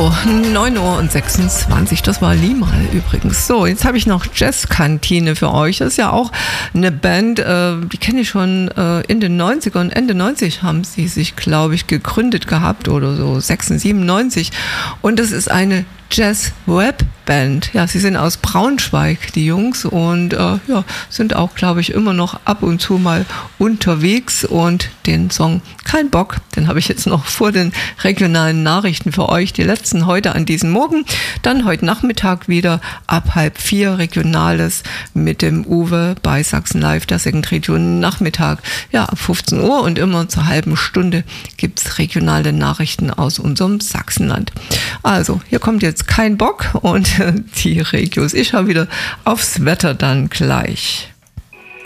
So, 9:26 Uhr, das war Limal übrigens. So, jetzt habe ich noch Jazzkantine für euch. Das ist ja auch eine Band, die kenne ich schon in den 90ern, Ende 90 haben sie sich, glaube ich, gegründet gehabt oder so, 96, 97. Und das ist eine Jazz-Web-Band. Ja, sie sind aus Braunschweig, die Jungs, und sind auch, glaube ich, immer noch ab und zu mal unterwegs. Und den Song Kein Bock, den habe ich jetzt noch vor den regionalen Nachrichten für euch. Die letzten heute an diesem Morgen. Dann heute Nachmittag wieder ab 3:30 Regionales mit dem Uwe bei Sachsen Live, der Second Region Nachmittag. Ja, ab 15 Uhr und immer zur halben Stunde gibt es regionale Nachrichten aus unserem Sachsenland. Also, hier kommt jetzt Kein Bock und die Regios. Ich schaue wieder aufs Wetter dann gleich.